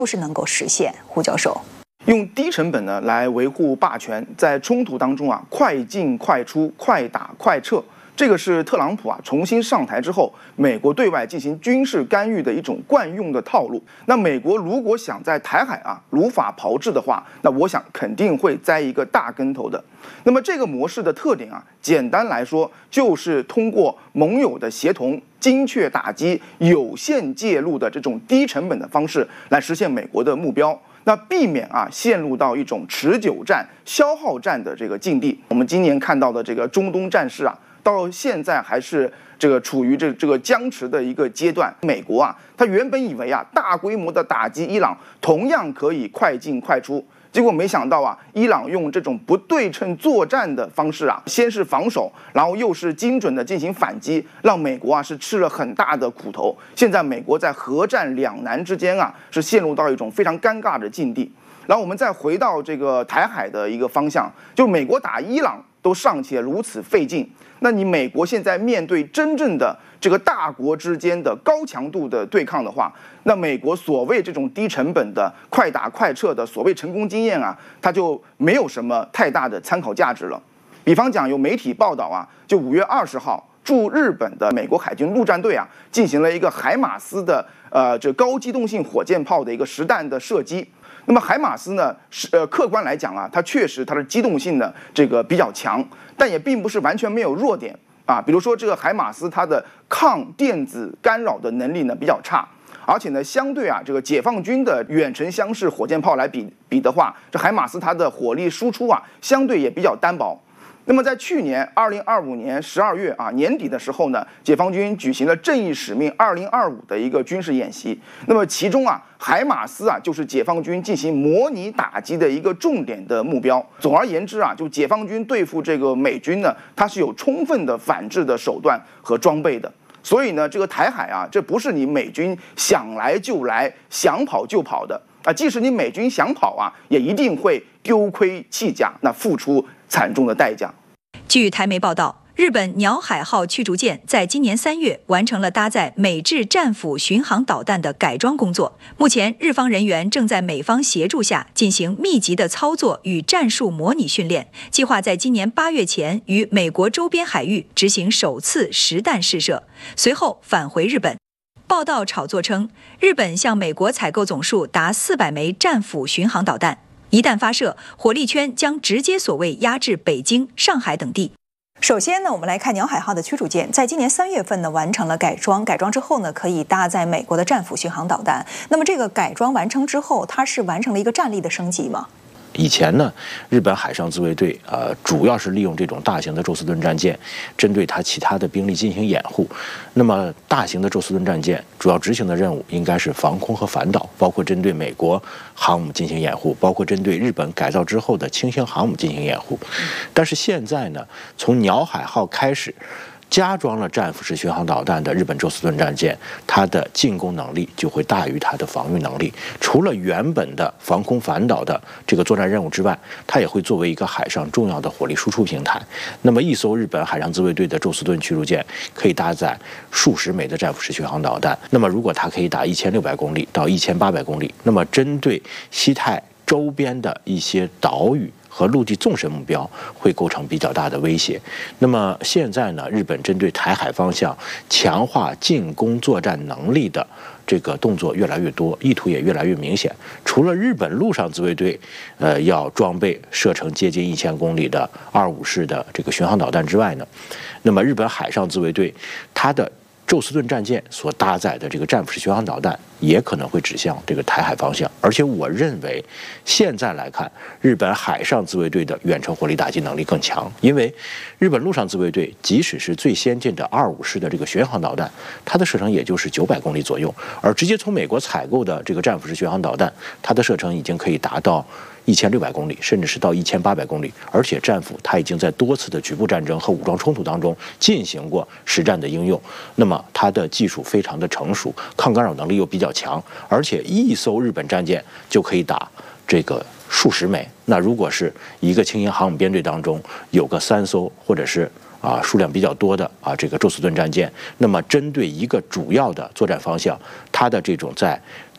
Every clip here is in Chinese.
不是能够实现？胡教授， 用低成本呢来维护霸权，在冲突当中快进快出、快打快撤，这个是特朗普重新上台之后，美国对外进行军事干预的一种惯用的套路。那美国如果想在台海如法炮制的话，那我想肯定会栽一个大跟头的。那么这个模式的特点简单来说就是通过盟友的协同、精确打击、有限介入的这种低成本的方式来实现美国的目标。那避免陷入到一种持久战、消耗战的这个境地。我们今年看到的这个中东战事到现在还是处于这个僵持的一个阶段。美国他原本以为大规模的打击伊朗同样可以快进快出，结果没想到伊朗用这种不对称作战的方式先是防守，然后又是精准的进行反击，让美国是吃了很大的苦头。现在美国在核战两难之间是陷入到一种非常尴尬的境地。然后我们再回到这个台海的一个方向，就美国打伊朗都尚且如此费劲，那你美国现在面对真正的这个大国之间的高强度的对抗的话，那美国所谓这种低成本的快打快撤的所谓成功经验它就没有什么太大的参考价值了。比方讲，有媒体报道就5月20号，驻日本的美国海军陆战队进行了一个海马斯的这高机动性火箭炮的一个实弹的射击。那么海马斯呢，客观来讲它确实它的机动性呢这个比较强，但也并不是完全没有弱点比如说这个海马斯它的抗电子干扰的能力呢比较差，而且呢相对这个解放军的远程箱式火箭炮来比的话，这海马斯它的火力输出相对也比较单薄。那么在去年2025年12月年底的时候呢，解放军举行了正义使命2025的一个军事演习。那么其中海马斯就是解放军进行模拟打击的一个重点的目标。总而言之就解放军对付这个美军呢，它是有充分的反制的手段和装备的。所以呢，这个台海这不是你美军想来就来、想跑就跑的即使你美军想跑也一定会丢盔弃甲，那付出惨重的代价。 据台媒报道，日本鸟海号驱逐舰在今年3月完成了搭载美制战斧巡航导弹的改装工作。目前，日方人员正在美方协助下进行密集的操作与战术模拟训练，计划在今年8月前于美国周边海域执行首次实弹试射，随后返回日本。报道炒作称，日本向美国采购总数达400枚战斧巡航导弹，一旦发射，火力圈将直接所谓压制北京、上海等地。首先呢，我们来看鸟海号的驱逐舰，在今年3月份呢完成了改装，改装之后呢可以搭载美国的战斧巡航导弹。那么这个改装完成之后，它是完成了一个战力的升级吗？ 以前呢，日本海上自卫队主要是利用这种大型的宙斯盾战舰，针对它其他的兵力进行掩护。那么大型的宙斯盾战舰主要执行的任务应该是防空和反导，包括针对美国航母进行掩护，包括针对日本改造之后的轻型航母进行掩护。但是现在呢，从鸟海号开始，加装了战斧式巡航导弹的日本宙斯盾战舰，它的进攻能力就会大于它的防御能力。除了原本的防空反导的这个作战任务之外，它也会作为一个海上重要的火力输出平台。那么一艘日本海上自卫队的宙斯盾驱逐舰可以搭载数十枚的战斧式巡航导弹。那么如果它可以打1600公里到1800公里，那么针对西太周边的一些岛屿和陆地纵深目标会构成比较大的威胁。那么现在呢，日本针对台海方向强化进攻作战能力的这个动作越来越多，意图也越来越明显。除了日本陆上自卫队要装备射程接近1000公里的25式的这个巡航导弹之外呢，那么日本海上自卫队它的宙斯盾战舰所搭载的这个战斧式巡航导弹也可能会指向这个台海方向。而且我认为现在来看，日本海上自卫队的远程火力打击能力更强，因为日本陆上自卫队即使是最先进的25式的这个巡航导弹，它的射程也就是900公里左右，而直接从美国采购的这个战斧式巡航导弹，它的射程已经可以达到1600公里，甚至是到1800公里。而且战斧它已经在多次的局部战争和武装冲突当中进行过实战的应用，那么它的技术非常的成熟，抗干扰能力又比较强，而且一艘日本战舰就可以打这个数十枚。那如果是一个轻型航母编队当中有个3艘或者是数量比较多的这个宙斯盾战舰，那么针对一个主要的作战方向，它的这种在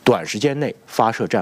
短时间内发射战